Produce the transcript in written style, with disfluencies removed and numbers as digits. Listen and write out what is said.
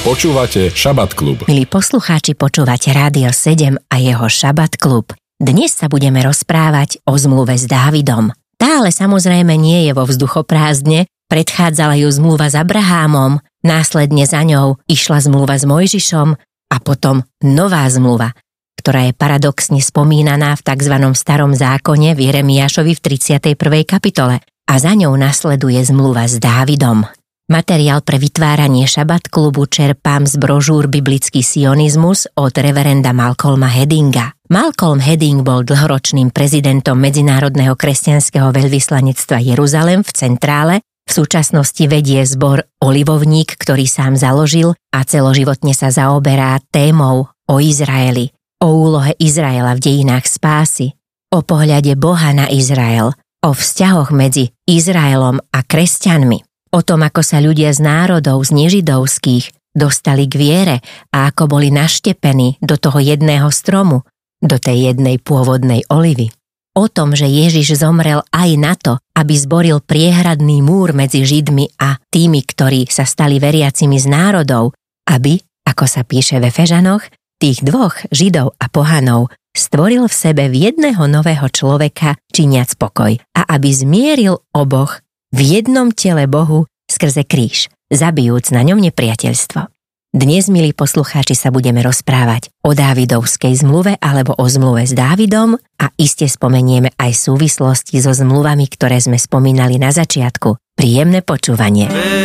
Počúvate Šabat klub. Milí poslucháči, počúvate Rádio 7 a jeho Šabat klub. Dnes sa budeme rozprávať o zmluve s Dávidom. Tá ale samozrejme nie je vo vzduchoprázdne, predchádzala ju zmluva s Abrahámom, následne za ňou išla zmluva s Mojžišom a potom nová zmluva, ktorá je paradoxne spomínaná v tzv. Starom zákone v Jeremiášovi v 31. kapitole a za ňou nasleduje zmluva s Dávidom. Materiál pre vytváranie Šabat klubu čerpám z brožúr Biblický sionizmus od reverenda Malcolma Headinga. Malcolm Heading bol dlhoročným prezidentom Medzinárodného kresťanského veľvyslanectva Jeruzalem v centrále, v súčasnosti vedie zbor Olivovník, ktorý sám založil a celoživotne sa zaoberá témou o Izraeli, o úlohe Izraela v dejinách spásy, o pohľade Boha na Izrael, o vzťahoch medzi Izraelom a kresťanmi. O tom, ako sa ľudia z národov, z nežidovských, dostali k viere a ako boli naštepení do toho jedného stromu, do tej jednej pôvodnej olivy. O tom, že Ježiš zomrel aj na to, aby zboril priehradný múr medzi Židmi a tými, ktorí sa stali veriacimi z národov, aby, ako sa píše v Efežanoch, tých dvoch, Židov a pohanov, stvoril v sebe v jedného nového človeka, činiac pokoj, a aby zmieril oboch v jednom tele Bohu skrze kríž, zabijúc na ňom nepriateľstvo. Dnes, milí poslucháči, sa budeme rozprávať o Dávidovskej zmluve alebo o zmluve s Dávidom a iste spomenieme aj súvislosti so zmluvami, ktoré sme spomínali na začiatku. Príjemné počúvanie.